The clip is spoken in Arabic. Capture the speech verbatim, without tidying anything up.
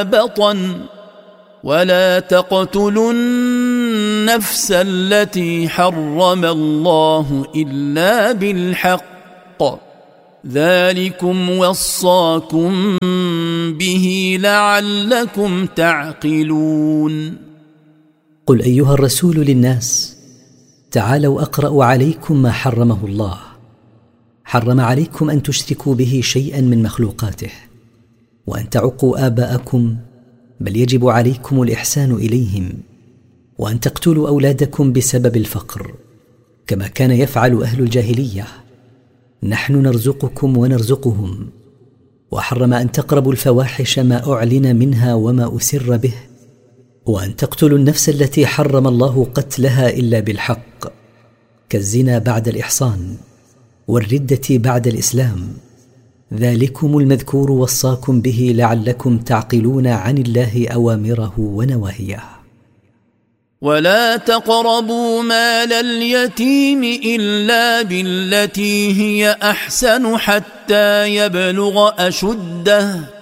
بطن ولا تقتلوا النفس التي حرم الله إلا بالحق ذلكم وصاكم به لعلكم تعقلون. قل أيها الرسول للناس: تعالوا أقرأ عليكم ما حرمه الله. حرم عليكم أن تشركوا به شيئا من مخلوقاته، وأن تعقوا آباءكم، بل يجب عليكم الإحسان إليهم، وأن تقتلوا أولادكم بسبب الفقر كما كان يفعل أهل الجاهلية. نحن نرزقكم ونرزقهم. وحرم أن تقربوا الفواحش ما أعلن منها وما أسر به، وأن تقتلوا النفس التي حرم الله قتلها إلا بالحق، كالزنا بعد الإحصان والردة بعد الإسلام. ذلكم المذكور وصاكم به لعلكم تعقلون عن الله أوامره ونواهيه. ولا تقربوا مال اليتيم إلا بالتي هي أحسن حتى يبلغ أشده